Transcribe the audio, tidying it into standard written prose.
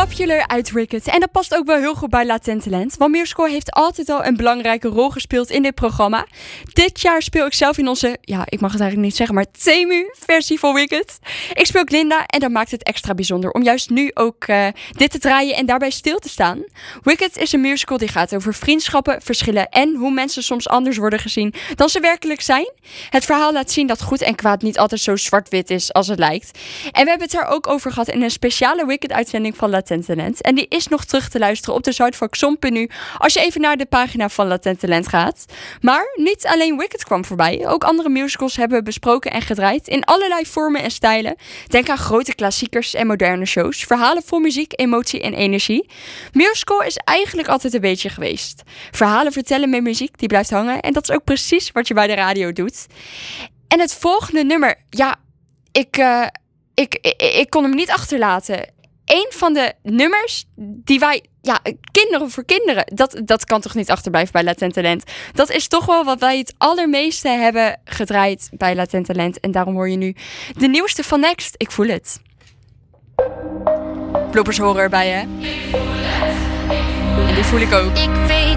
Popular uit Wicked. En dat past ook wel heel goed bij Latent Talent. Want Musical heeft altijd al een belangrijke rol gespeeld in dit programma. Dit jaar speel ik zelf in onze, ik mag het eigenlijk niet zeggen, maar Temu-versie van Wicked. Ik speel Glinda en dat maakt het extra bijzonder om juist nu ook dit te draaien en daarbij stil te staan. Wicked is een musical die gaat over vriendschappen, verschillen en hoe mensen soms anders worden gezien dan ze werkelijk zijn. Het verhaal laat zien dat goed en kwaad niet altijd zo zwart-wit is als het lijkt. En we hebben het daar ook over gehad in een speciale Wicked-uitzending van Latent Talent. En die is nog terug te luisteren op de site van Xon.nu als je even naar de pagina van Latent Talent gaat. Maar niet alleen Wicked kwam voorbij. Ook andere musicals hebben we besproken en gedraaid in allerlei vormen en stijlen. Denk aan grote klassiekers en moderne shows. Verhalen vol muziek, emotie en energie. Musical is eigenlijk altijd een beetje geweest. Verhalen vertellen met muziek die blijft hangen. En dat is ook precies wat je bij de radio doet. En het volgende nummer, ik kon hem niet achterlaten. Een van de nummers die wij, kinderen voor kinderen, dat kan toch niet achterblijven bij Latent Talent. Dat is toch wel wat wij het allermeeste hebben gedraaid bij Latent Talent. En daarom hoor je nu de nieuwste van Next. Ik voel het. Bloopers horen erbij, hè? En die voel ik ook. Ik weet